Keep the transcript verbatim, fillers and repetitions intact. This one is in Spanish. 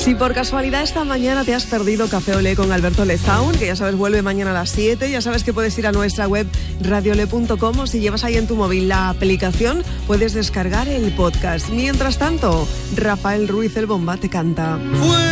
Si por casualidad esta mañana te has perdido Café Olé con Alberto Lezaun, que ya sabes vuelve mañana a las siete, ya sabes que puedes ir a nuestra web radio olé punto com, o si llevas ahí en tu móvil la aplicación puedes descargar el podcast. Mientras tanto, Rafael Ruiz el Bomba te canta.